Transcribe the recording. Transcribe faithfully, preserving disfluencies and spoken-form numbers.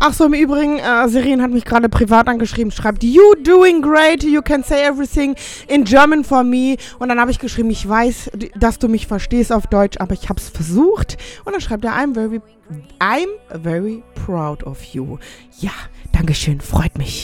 Ach so, im Übrigen, äh, Serin hat mich gerade privat angeschrieben, schreibt, you doing great, you can say everything in German for me. Und dann habe ich geschrieben, ich weiß, dass du mich verstehst auf Deutsch, aber ich habe es versucht. Und dann schreibt er, I'm very, I'm very proud of you. Ja, Dankeschön, freut mich.